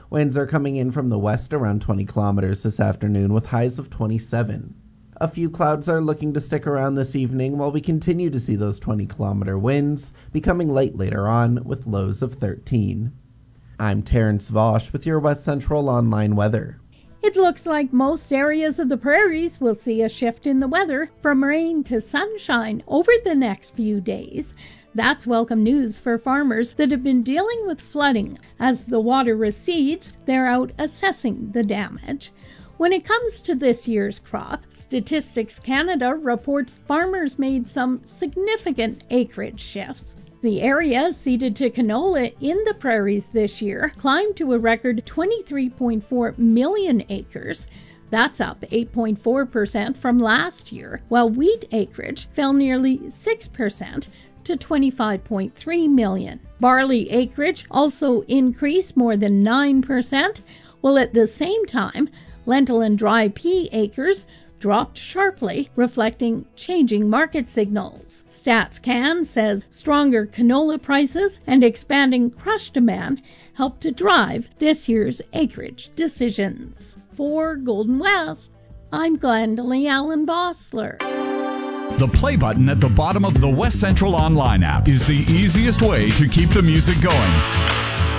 Winds are coming in from the west around 20 kilometers this afternoon with highs of 27. A few clouds are looking to stick around this evening while we continue to see those 20-kilometer winds becoming light later on with lows of 13. I'm Terrence Vosch with your West Central Online weather. It looks like most areas of the prairies will see a shift in the weather from rain to sunshine over the next few days. That's welcome news for farmers that have been dealing with flooding. As the water recedes, they're out assessing the damage. When it comes to this year's crop, Statistics Canada reports farmers made some significant acreage shifts. The area ceded to canola in the prairies this year climbed to a record 23.4 million acres. That's up 8.4% from last year, while wheat acreage fell nearly 6% to 25.3 million. Barley acreage also increased more than 9%, while at the same time, lentil and dry pea acres dropped sharply, reflecting changing market signals. StatsCan says stronger canola prices and expanding crush demand helped to drive this year's acreage decisions. For Golden West, I'm Glendalee Allen Bossler. The play button at the bottom of the West Central Online app is the easiest way to keep the music going.